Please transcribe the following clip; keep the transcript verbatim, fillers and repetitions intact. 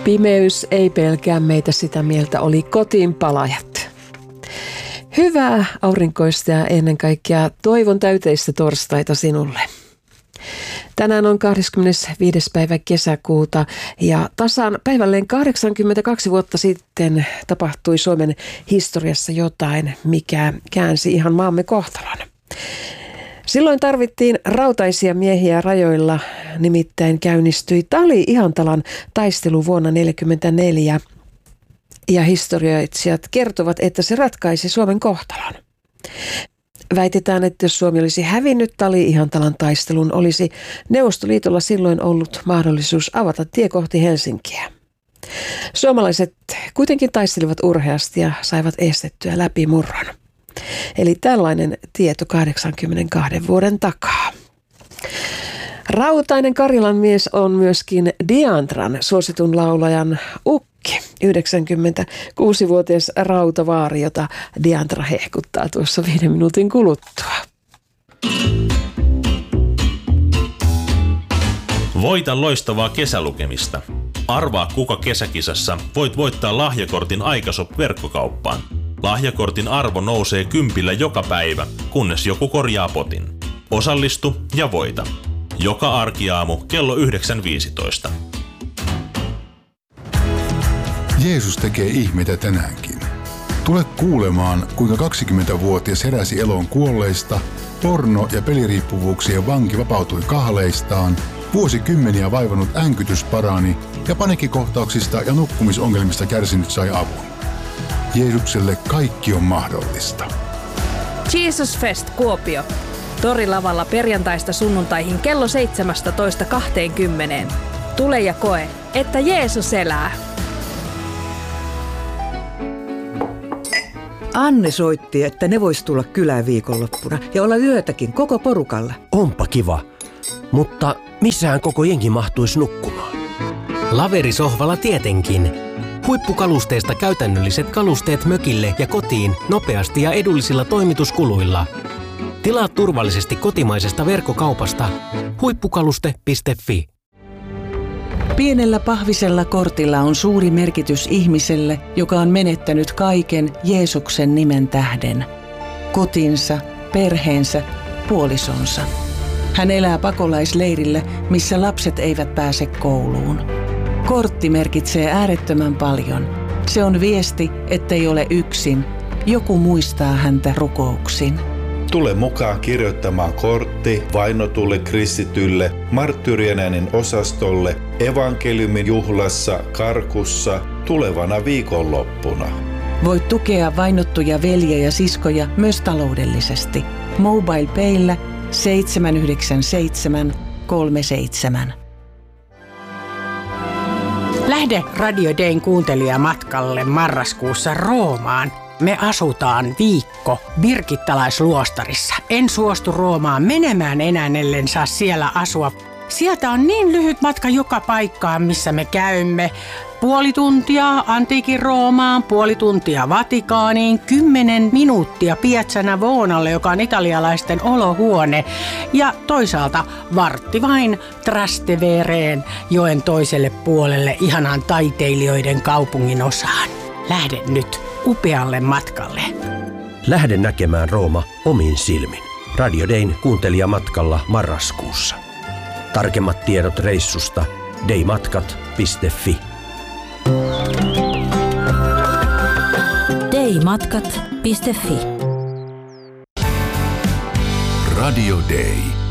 Pimeys ei pelkää meitä, sitä mieltä oli kotiinpalajat. Hyvää aurinkoista ja ennen kaikkea toivon täyteistä torstaita sinulle. Tänään on kahdeskymmenesviides päivä kesäkuuta ja tasan päivälleen kahdeksankymmentäkaksi vuotta sitten tapahtui Suomen historiassa jotain, mikä käänsi ihan maamme kohtalon. Silloin tarvittiin rautaisia miehiä rajoilla, nimittäin käynnistyi Tali-Ihantalan taistelu vuonna tuhatyhdeksänsataaneljäkymmentäneljä ja historioitsijat kertovat, että se ratkaisi Suomen kohtalon. Väitetään, että jos Suomi olisi hävinnyt Tali-Ihantalan taistelun, olisi Neuvostoliitolla silloin ollut mahdollisuus avata tie kohti Helsinkiä. Suomalaiset kuitenkin taistelivat urheasti ja saivat estettyä läpimurron. Eli tällainen tieto kahdeksankymmentäkaksi vuoden takaa. Rautainen Karjalan mies on myöskin Diantran suositun laulajan ukki, yhdeksänkymmentäkuusivuotias rautavaari, jota Diantra hehkuttaa tuossa viiden minuutin kuluttua. Voita loistavaa kesälukemista. Arvaa, kuka kesäkisassa voit voittaa lahjakortin Aikashop-verkkokauppaan. Lahjakortin arvo nousee kympillä joka päivä, kunnes joku korjaa potin. Osallistu ja voita. Joka arkiaamu kello yhdeksän viisitoista. Jeesus tekee ihmeitä tänäänkin. Tule kuulemaan, kuinka kaksikymmentävuotias heräsi eloon kuolleista, porno- ja peliriippuvuuksien vanki vapautui kahleistaan, vuosikymmeniä vaivannut änkytys parani ja paniikkikohtauksista ja nukkumisongelmista kärsinyt sai avun. Jeesukselle kaikki on mahdollista. Jesus Fest Kuopio. Torilavalla perjantaista sunnuntaihin kello seitsemästätoista kahteenkymmeneen. Tule ja koe, että Jeesus elää. Anne soitti, että ne vois tulla kylään viikonloppuna ja olla yötäkin koko porukalla. Onpa kiva, mutta missään koko jengi mahtuisi nukkumaan. Laverisohvalla tietenkin. Huippukalusteista käytännölliset kalusteet mökille ja kotiin nopeasti ja edullisilla toimituskuluilla. Tilaa turvallisesti kotimaisesta verkkokaupasta huippukaluste piste fi. Pienellä pahvisella kortilla on suuri merkitys ihmiselle, joka on menettänyt kaiken Jeesuksen nimen tähden. Kotinsa, perheensä, puolisonsa. Hän elää pakolaisleirillä, missä lapset eivät pääse kouluun. Kortti merkitsee äärettömän paljon. Se on viesti, ettei ole yksin. Joku muistaa häntä rukouksin. Tule mukaan kirjoittamaan kortti vainotulle kristitylle, marttyyrien äänen osastolle, evankeliumin juhlassa, Karkussa, tulevana viikonloppuna. Voit tukea vainottuja veljiä ja siskoja myös taloudellisesti. MobilePayllä seitsemän yhdeksän seitsemän kolme seitsemän. Lähde Radio Dayn kuuntelijamatkalle marraskuussa Roomaan. Me asutaan viikko Birgittalaisluostarissa. En suostu Roomaan menemään enää, ellen saa siellä asua. Sieltä on niin lyhyt matka joka paikkaan, missä me käymme. Puoli tuntia antiikin Roomaan, puoli tuntia Vatikaaniin, kymmenen minuuttia Piazza Navonalle, joka on italialaisten olohuone. Ja toisaalta vartti vain Trastevereen, joen toiselle puolelle, ihanaan taiteilijoiden kaupungin osaan. Lähde nyt upealle matkalle. Lähde näkemään Rooma omin silmin. Radio Dayn kuuntelijamatkalla marraskuussa. Tarkemmat tiedot reissusta daymatkat piste fi. daymatkat piste fi. Radio Day.